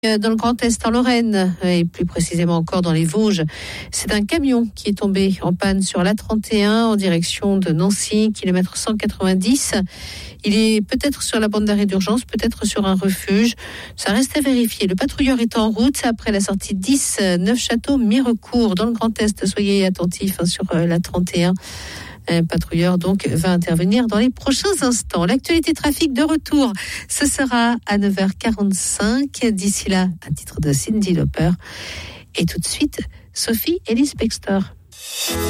Dans le Grand Est, en Lorraine, et plus précisément encore dans les Vosges, c'est un camion qui est tombé en panne sur l'A31 en direction de Nancy, kilomètre 190. Il est peut-être sur la bande d'arrêt d'urgence, peut-être sur un refuge. Ça reste à vérifier. Le patrouilleur est en route après la sortie 10 Neufchâteau Mirecourt dans le Grand Est. Soyez attentifs sur l'A31. Un patrouilleur donc va intervenir dans les prochains instants. L'actualité trafic de retour, ce sera à 9h45. D'ici là, à titre de Cyndi Lauper. Et tout de suite, Sophie Ellis Bextor.